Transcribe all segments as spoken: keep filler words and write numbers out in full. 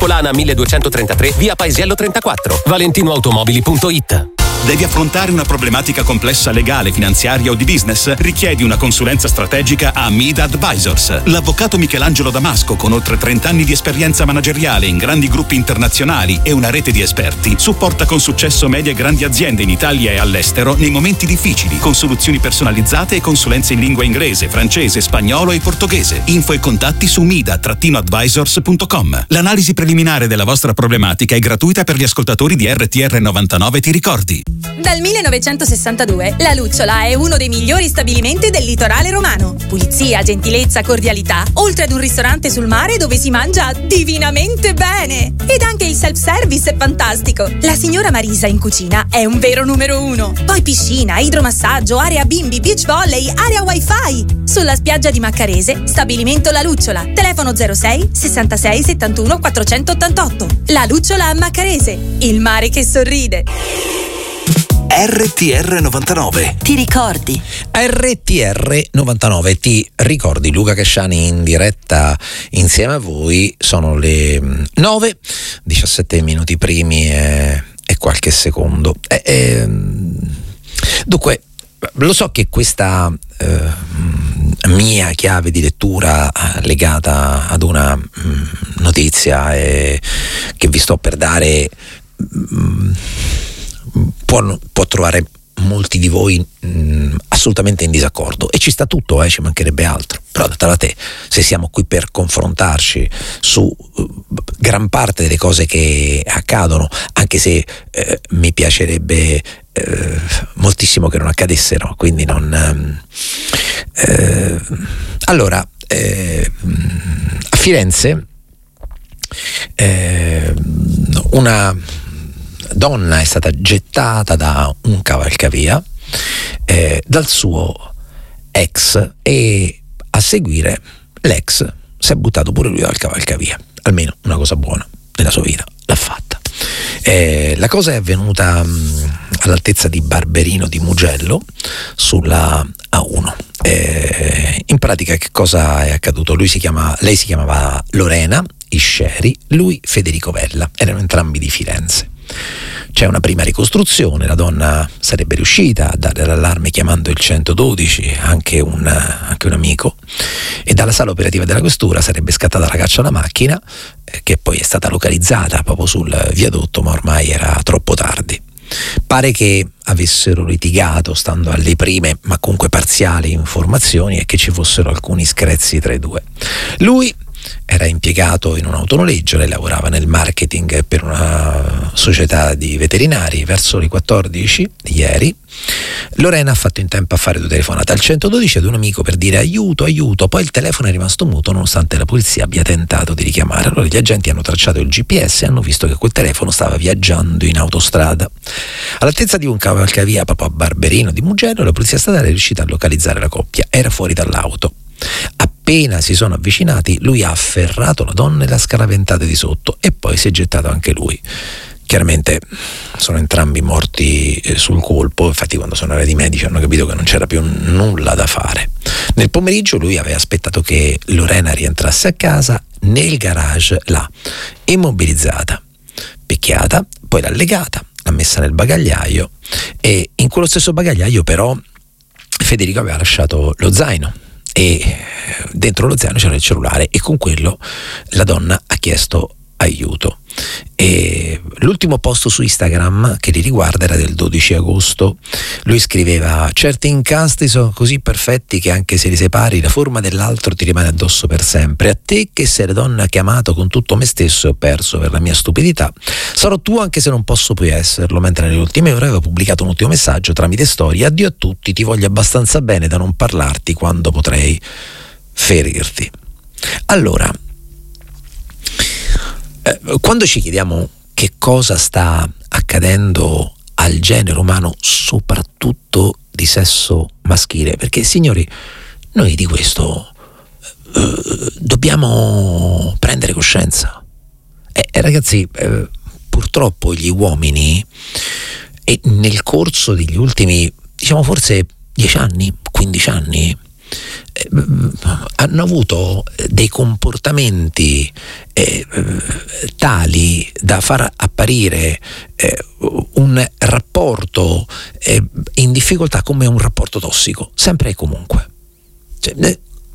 Polana milleduecentotrentatré, via Paesiello trentaquattro, valentinoautomobili punto it. Devi affrontare una problematica complessa legale, finanziaria o di business? Richiedi una consulenza strategica a Mida Advisors. L'avvocato Michelangelo Damasco, con oltre trenta anni di esperienza manageriale in grandi gruppi internazionali e una rete di esperti, supporta con successo medie e grandi aziende in Italia e all'estero nei momenti difficili, con soluzioni personalizzate e consulenze in lingua inglese, francese, spagnolo e portoghese. Info e contatti su mida advisors punto com. L'analisi preliminare della vostra problematica è gratuita per gli ascoltatori di R T R novantanove, ti ricordi? Dal millenovecentosessantadue La Lucciola è uno dei migliori stabilimenti del litorale romano. Pulizia, gentilezza, cordialità, oltre ad un ristorante sul mare dove si mangia divinamente bene. Ed anche il self-service è fantastico. La signora Marisa in cucina è un vero numero uno. Poi piscina, idromassaggio, area bimbi, beach volley, area wifi. Sulla spiaggia di Maccarese, stabilimento La Lucciola. Telefono zero sei sessantasei settantuno quattrocentottantotto. La Lucciola a Maccarese, il mare che sorride. R T R novantanove. Ti ricordi? R T R novantanove, ti ricordi? Luca Casciani in diretta insieme a voi. Sono le nove, diciassette minuti primi e, e qualche secondo. E, e, dunque, lo so che questa eh, mia chiave di lettura legata ad una mh, notizia eh, che vi sto per dare mh, Può, può trovare molti di voi mh, assolutamente in disaccordo, e ci sta tutto, eh, ci mancherebbe altro, però da te, se siamo qui per confrontarci su uh, gran parte delle cose che accadono, anche se eh, mi piacerebbe eh, moltissimo che non accadessero, quindi non eh, allora eh, a Firenze eh, una donna è stata gettata da un cavalcavia eh, dal suo ex, e a seguire l'ex si è buttato pure lui dal cavalcavia. Almeno una cosa buona nella sua vita l'ha fatta. Eh, la cosa è avvenuta mh, all'altezza di Barberino di Mugello, sulla A uno. Eh, in pratica che cosa è accaduto? Lui si chiama, lei si chiamava Lorena Isceri, lui Federico Vella, erano entrambi di Firenze. C'è una prima ricostruzione, la donna sarebbe riuscita a dare l'allarme chiamando il centododici, anche un, anche un amico, e dalla sala operativa della questura sarebbe scattata la caccia alla macchina, eh, che poi è stata localizzata proprio sul viadotto, ma ormai era troppo tardi. Pare che avessero litigato, stando alle prime ma comunque parziali informazioni, e che ci fossero alcuni screzi tra i due. Lui era impiegato in un autonoleggio, lei lavorava nel marketing per una società di veterinari. Verso le quattordici di ieri Lorena ha fatto in tempo a fare due telefonate al centododici ad un amico per dire aiuto, aiuto, poi il telefono è rimasto muto nonostante la polizia abbia tentato di richiamare. Allora gli agenti hanno tracciato il G P S e hanno visto che quel telefono stava viaggiando in autostrada. All'altezza di un cavalcavia proprio a Barberino di Mugello, la polizia statale è riuscita a localizzare la coppia, era fuori dall'auto. Appena si sono avvicinati, lui ha afferrato la donna e l'ha scaraventata di sotto, e poi si è gettato anche lui. Chiaramente sono entrambi morti eh, sul colpo. Infatti quando sono arrivati i medici hanno capito che non c'era più nulla da fare. Nel pomeriggio lui aveva aspettato che Lorena rientrasse a casa nel garage, là, immobilizzata, picchiata, poi l'ha legata, l'ha messa nel bagagliaio, e in quello stesso bagagliaio però Federico aveva lasciato lo zaino, e dentro lo zaino c'era il cellulare, e con quello la donna ha chiesto aiuto. E l'ultimo post su Instagram che li riguarda era del dodici agosto. Lui scriveva: certi incastri sono così perfetti che anche se li separi la forma dell'altro ti rimane addosso per sempre. A te che sei la donna che ho amato con tutto me stesso e ho perso per la mia stupidità, sarò tu anche se non posso più esserlo. Mentre nelle ultime ore avevo pubblicato un ultimo messaggio tramite storie: addio a tutti, ti voglio abbastanza bene da non parlarti quando potrei ferirti. Allora, Eh, quando ci chiediamo che cosa sta accadendo al genere umano, soprattutto di sesso maschile, perché signori, noi di questo eh, dobbiamo prendere coscienza. E eh, ragazzi, eh, purtroppo gli uomini, e nel corso degli ultimi, diciamo forse dieci anni, quindici anni, eh, hanno avuto dei comportamenti eh, tali da far apparire eh, un rapporto eh, in difficoltà come un rapporto tossico, sempre e comunque. Cioè, eh,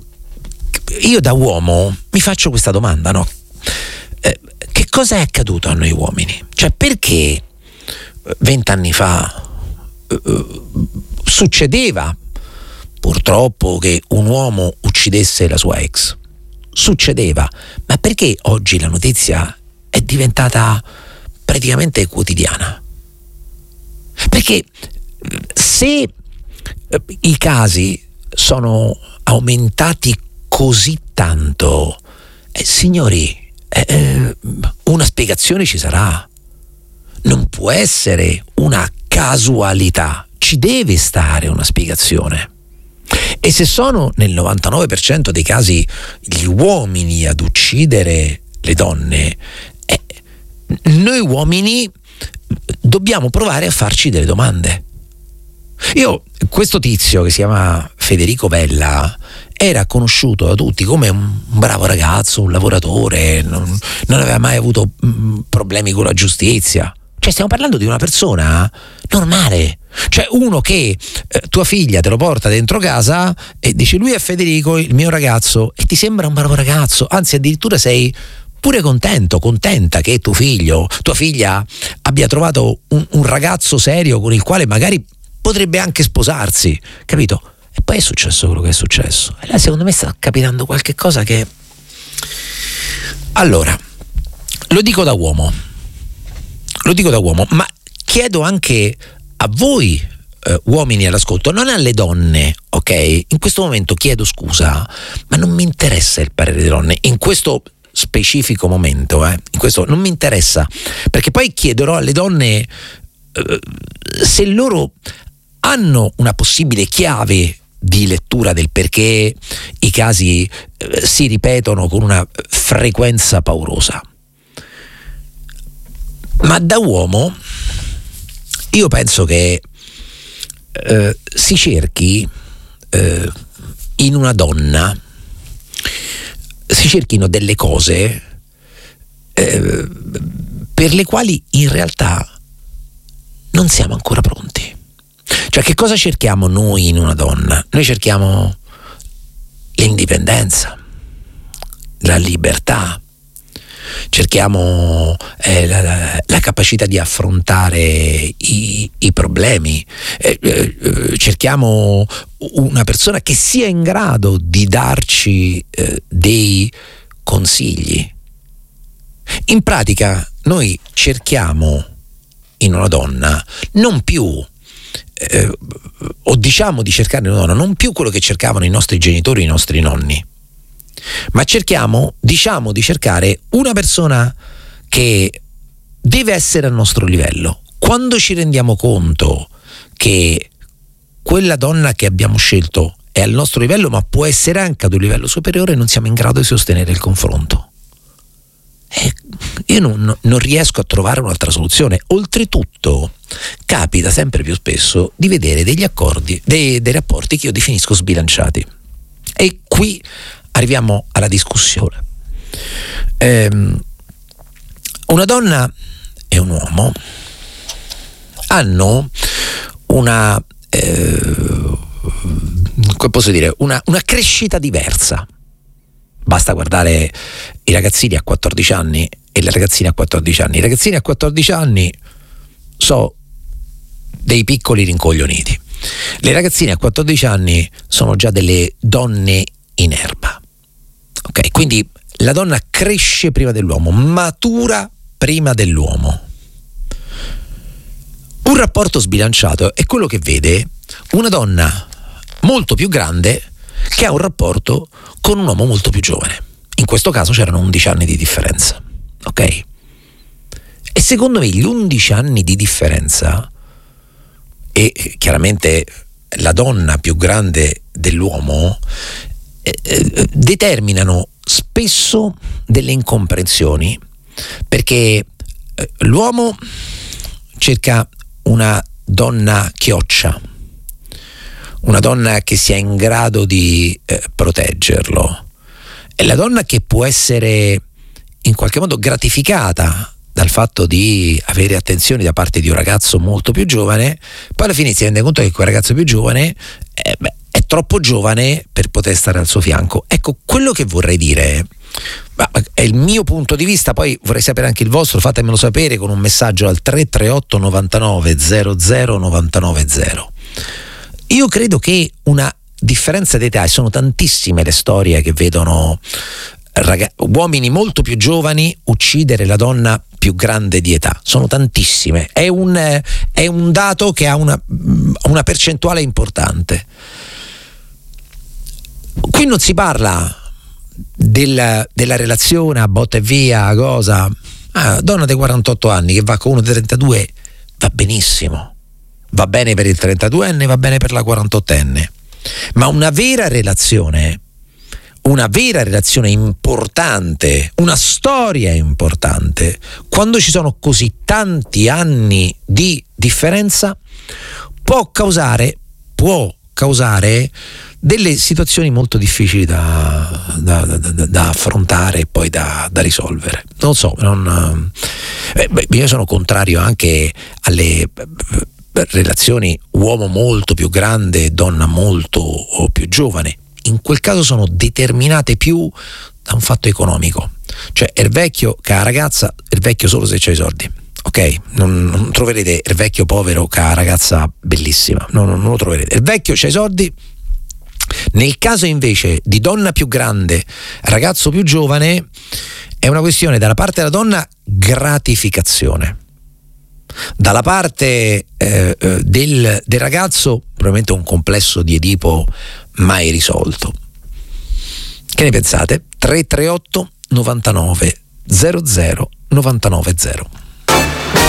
io da uomo mi faccio questa domanda, no? Eh, che cosa è accaduto a noi uomini? Cioè, perché vent'anni fa eh, succedeva purtroppo che un uomo uccidesse la sua ex? Succedeva, ma perché oggi la notizia è diventata praticamente quotidiana? Perché se i casi sono aumentati così tanto, eh, signori, eh, una spiegazione ci sarà. Non può essere una casualità, ci deve stare una spiegazione. E se sono nel novantanove per cento dei casi gli uomini ad uccidere le donne, eh, noi uomini dobbiamo provare a farci delle domande. Io, questo tizio che si chiama Federico Vella era conosciuto da tutti come un bravo ragazzo, un lavoratore, non, non aveva mai avuto mh, problemi con la giustizia. Cioè, stiamo parlando di una persona normale, cioè uno che eh, tua figlia te lo porta dentro casa e dice: lui è Federico, il mio ragazzo, e ti sembra un bravo ragazzo, anzi addirittura sei pure contento, contenta che tuo figlio, tua figlia abbia trovato un, un ragazzo serio con il quale magari potrebbe anche sposarsi, capito? E poi è successo quello che è successo. E là secondo me sta capitando qualche cosa che... Allora, lo dico da uomo, lo dico da uomo, ma chiedo anche a voi eh, uomini all'ascolto, non alle donne, ok? In questo momento chiedo scusa, ma non mi interessa il parere delle donne, in questo specifico momento, eh, in questo non mi interessa, perché poi chiederò alle donne eh, se loro hanno una possibile chiave di lettura del perché i casi eh, si ripetono con una frequenza paurosa. Ma da uomo io penso che eh, si cerchi eh, in una donna, si cerchino delle cose eh, per le quali in realtà non siamo ancora pronti. Cioè, che cosa cerchiamo noi in una donna? Noi cerchiamo l'indipendenza, la libertà, cerchiamo eh, la, la, la capacità di affrontare i, i problemi, eh, eh, cerchiamo una persona che sia in grado di darci eh, dei consigli. In pratica noi cerchiamo in una donna non più eh, o diciamo di cercare in una donna non più quello che cercavano i nostri genitori, i nostri nonni, ma cerchiamo, diciamo di cercare una persona che deve essere al nostro livello. Quando ci rendiamo conto che quella donna che abbiamo scelto è al nostro livello, ma può essere anche ad un livello superiore, non siamo in grado di sostenere il confronto. E io non, non riesco a trovare un'altra soluzione. Oltretutto capita sempre più spesso di vedere degli accordi, dei, dei rapporti che io definisco sbilanciati. E qui arriviamo alla discussione. Ehm, una donna e un uomo hanno una eh, come posso dire una, una crescita diversa. Basta guardare i ragazzini a quattordici anni e le ragazzine a quattordici anni. I ragazzini a quattordici anni sono dei piccoli rincoglioniti. Le ragazzine a quattordici anni sono già delle donne in erba. Ok, quindi la donna cresce prima dell'uomo, matura prima dell'uomo. Un rapporto sbilanciato è quello che vede una donna molto più grande che ha un rapporto con un uomo molto più giovane. In questo caso c'erano undici anni di differenza, ok? E secondo me gli undici anni di differenza, e chiaramente la donna più grande dell'uomo, eh, eh, determinano spesso delle incomprensioni, perché eh, l'uomo cerca una donna chioccia, una donna che sia in grado di eh, proteggerlo, è la donna che può essere in qualche modo gratificata dal fatto di avere attenzioni da parte di un ragazzo molto più giovane, poi alla fine si rende conto che quel ragazzo più giovane eh, beh, è troppo giovane per poter stare al suo fianco. Ecco, quello che vorrei dire è il mio punto di vista, poi vorrei sapere anche il vostro, fatemelo sapere con un messaggio al tre tre otto novantanove zero zero novantanove zero. Io credo che una differenza d'età, e sono tantissime le storie che vedono ragazzi, uomini molto più giovani uccidere la donna più grande di età, sono tantissime, è un, è un dato che ha una, una percentuale importante. Qui non si parla della, della relazione a botta e via, cosa, ah, donna di quarantotto anni che va con uno di trentadue, va benissimo, va bene per il trentaduenne, va bene per la quarantottenne, ma una vera relazione, una vera relazione importante, una storia importante, quando ci sono così tanti anni di differenza, può causare, può causare delle situazioni molto difficili da, da, da, da, da affrontare e poi da, da risolvere. Non so, non, eh, beh, io sono contrario anche alle relazioni uomo molto più grande, donna molto più giovane. In quel caso sono determinate più da un fatto economico, cioè il vecchio che ha la ragazza, il vecchio solo se c'ha i soldi, ok? Non, non troverete il vecchio povero che ha la ragazza bellissima, no, non, non lo troverete. Il vecchio c'ha i soldi. Nel caso invece di donna più grande, ragazzo più giovane, è una questione dalla parte della donna gratificazione, dalla parte eh, del, del ragazzo probabilmente un complesso di Edipo mai risolto. Che ne pensate? tre tre otto novantanove zero zero novantanove zero.